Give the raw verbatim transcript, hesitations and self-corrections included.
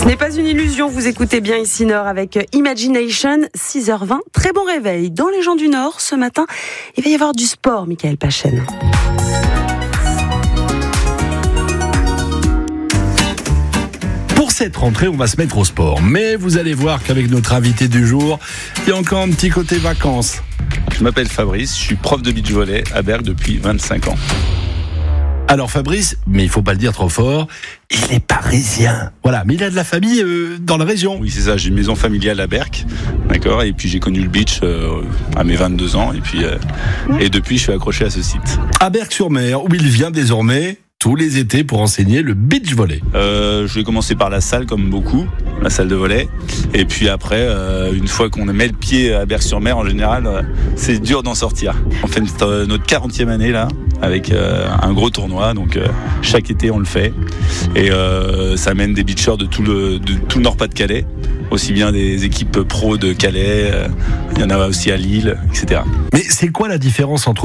Ce n'est pas une illusion, vous écoutez bien ici Nord avec Imagination, six heures vingt. Très bon réveil. Dans les gens du Nord, ce matin, il va y avoir du sport, Michael Pachen. Pour cette rentrée, on va se mettre au sport. Mais vous allez voir qu'avec notre invité du jour, il y a encore un petit côté vacances. Je m'appelle Fabrice, je suis prof de beach volley à Berck depuis vingt-cinq ans. Alors Fabrice, mais il faut pas le dire trop fort, il est parisien. Voilà, mais il a de la famille euh, dans la région. Oui, c'est ça, j'ai une maison familiale à Berck, d'accord, et puis j'ai connu le beach euh, à mes vingt-deux ans, et puis euh, et depuis je suis accroché à ce site. À Berck-sur-Mer, où il vient désormais tous les étés pour enseigner le beach volley. Euh, je vais commencer par la salle, comme beaucoup, la salle de volley, et puis après, euh, une fois qu'on met le pied à Berck-sur-Mer, en général, euh, c'est dur d'en sortir. On fait notre, notre quarantième année là, avec euh, un gros tournoi, donc euh, chaque été on le fait, et euh, ça amène des beachers de tout le, de tout le Nord-Pas-de-Calais, aussi bien des équipes pro de Calais, euh, il y en a aussi à Lille, et cetera. Mais c'est quoi la différence entre